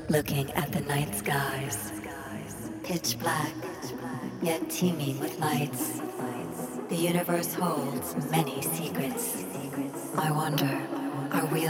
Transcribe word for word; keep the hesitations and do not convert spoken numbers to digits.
looking at the night skies, pitch black, yet teeming with lights. The universe holds many secrets. I wonder, are we